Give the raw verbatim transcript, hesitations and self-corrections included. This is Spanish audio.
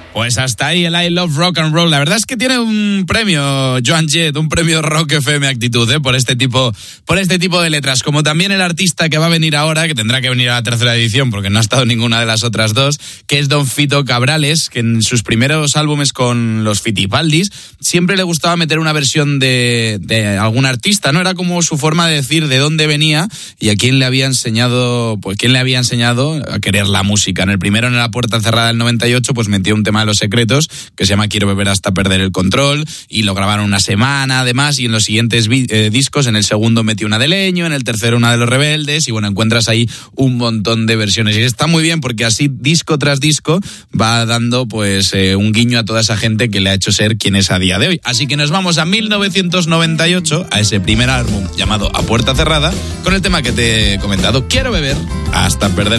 Pues hasta ahí el I Love Rock and Roll. La verdad es que tiene un premio, Joan Jett, un premio Rock F M Actitud, ¿eh? por este tipo, por este tipo de letras. Como también el artista que va a venir ahora, que tendrá que venir a la tercera edición porque no ha estado en ninguna de las otras dos, que es Don Fito Cabrales, que en sus primeros álbumes con los Fitipaldis siempre le gustaba meter una versión de, de algún artista, ¿no? Era como su forma de decir de dónde venía y a quién le había enseñado, pues quién le había enseñado a querer la música. En el primero, en La Puerta Cerrada del noventa y ocho, pues metió un tema de Los Secretos, que se llama Quiero beber hasta perder el control, y lo grabaron una semana además, y en los siguientes vi- eh, discos, en el segundo metió una de Leño, en el tercero una de Los Rebeldes, y bueno, encuentras ahí un montón de versiones, y está muy bien porque así disco tras disco va dando pues eh, un guiño a toda esa gente que le ha hecho ser quien es a día de hoy. Así que nos vamos a mil novecientos noventa y ocho, a ese primer álbum llamado A Puerta Cerrada, con el tema que te he comentado, Quiero beber hasta perder